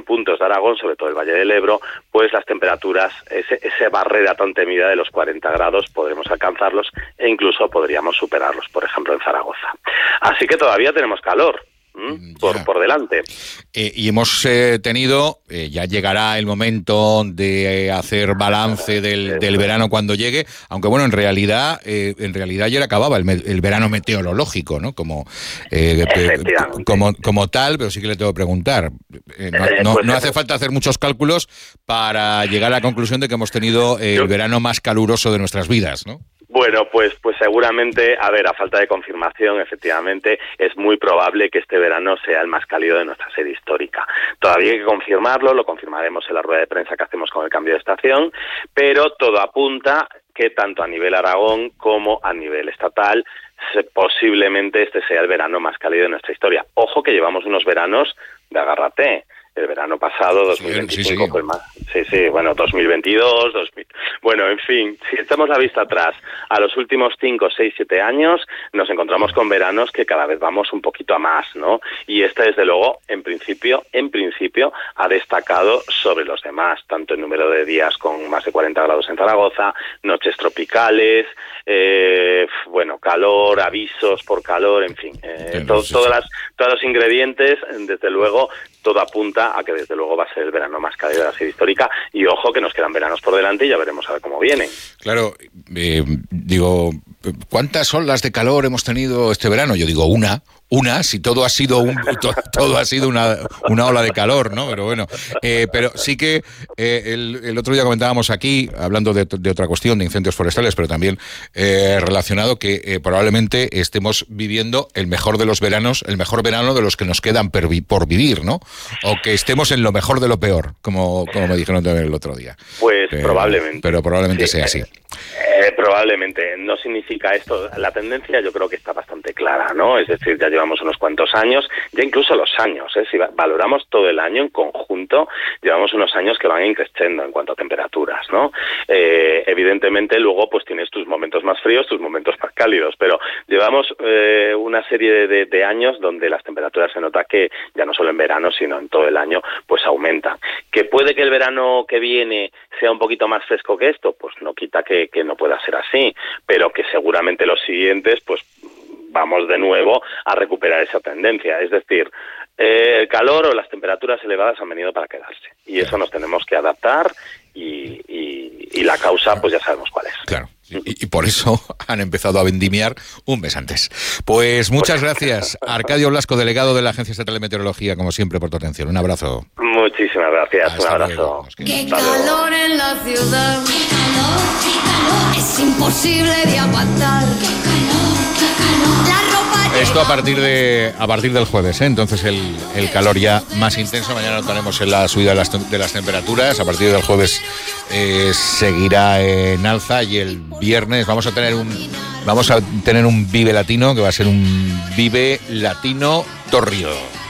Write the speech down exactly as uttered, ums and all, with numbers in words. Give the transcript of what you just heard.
puntos de Aragón, sobre todo el Valle del Ebro, pues las temperaturas, ese, esa barrera tan temida de los cuarenta grados, podremos alcanzarlos e incluso podríamos superarlos, por ejemplo, en Zaragoza. Así que todavía tenemos calor. Por, por delante. Eh, y hemos eh, tenido, eh, ya llegará el momento de eh, hacer balance del, del verano cuando llegue, aunque bueno, en realidad eh, en realidad ayer acababa el, me, el verano meteorológico, ¿no? Como, eh, eh, como como tal, pero sí que le tengo que preguntar. Eh, no, no, no hace falta hacer muchos cálculos para llegar a la conclusión de que hemos tenido eh, el verano más caluroso de nuestras vidas, ¿no? Bueno, pues pues seguramente, a ver, a falta de confirmación, efectivamente, es muy probable que este verano sea el más cálido de nuestra serie histórica. Todavía hay que confirmarlo, lo confirmaremos en la rueda de prensa que hacemos con el cambio de estación, pero todo apunta que tanto a nivel Aragón como a nivel estatal, se, posiblemente este sea el verano más cálido de nuestra historia. Ojo que llevamos unos veranos de agárrate. El verano pasado, dos mil veinticinco, sí, sí, sí. Fue más. Sí, sí, bueno, dos mil veintidós, dos mil... Bueno, en fin, si echamos la vista atrás a los últimos cinco, seis, siete años, nos encontramos con veranos que cada vez vamos un poquito a más, ¿no? Y este, desde luego, en principio, en principio, ha destacado sobre los demás, tanto el número de días con más de cuarenta grados en Zaragoza, noches tropicales, eh, bueno, calor, avisos por calor, en fin, eh, to- todas las, todos los ingredientes, desde luego, todo apunta a que desde luego va a ser el verano más cálido de la serie histórica, y ojo que nos quedan veranos por delante y ya veremos a ver cómo vienen. Claro, eh, digo, ¿cuántas olas de calor hemos tenido este verano? Yo digo una, una, si todo ha sido un, todo, todo ha sido una, una ola de calor, ¿no? Pero bueno, eh, pero sí que eh, el, el otro día comentábamos aquí, hablando de, de otra cuestión, de incendios forestales, pero también eh, relacionado que eh, probablemente estemos viviendo el mejor de los veranos, el mejor verano de los que nos quedan per, por vivir, ¿no? O que estemos en lo mejor de lo peor, como, como me dijeron también el otro día. Pues pero, probablemente. Pero probablemente sí, sea así. Eh, probablemente. No significa esto. La tendencia yo creo que está bastante clara, ¿no? Es decir, ya llevamos unos cuantos años, ya incluso los años, ¿eh? Si valoramos todo el año en conjunto, llevamos unos años que van increciendo en cuanto a temperaturas, ¿no? Eh, evidentemente luego pues tienes tus momentos más fríos, tus momentos más cálidos, pero llevamos eh, una serie de, de, de años donde las temperaturas se nota que ya no solo en verano, sino en todo el año, pues aumentan. ¿Que puede que el verano que viene sea un poquito más fresco que esto? Pues no quita que, que no pueda ser así, pero que seguramente los siguientes, pues vamos de nuevo a recuperar esa tendencia. Es decir, eh, el calor o las temperaturas elevadas han venido para quedarse, y eso nos tenemos que adaptar, y, y, y la causa pues ya sabemos cuál es. Claro. Y, y por eso han empezado a vendimiar un mes antes. Pues muchas gracias, Arcadio Blasco, delegado de la Agencia Estatal de Meteorología, como siempre, por tu atención. Un abrazo. Muchísimas gracias. Hasta un abrazo. Qué calor en la ciudad. Qué calor, qué calor. Es imposible de aguantar. Qué calor, qué calor. La ropa. Esto a partir de a partir del jueves, ¿eh? Entonces el, el calor ya más intenso. Mañana notaremos en la subida de las, de las temperaturas. A partir del jueves eh, seguirá en alza, y el viernes vamos a tener un vamos a tener un Vive Latino, que va a ser un Vive Latino Torrio.